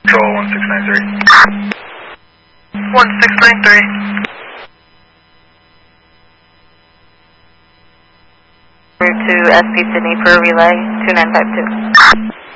Control 1693. 1693. Route to SP Sydney for relay 2952.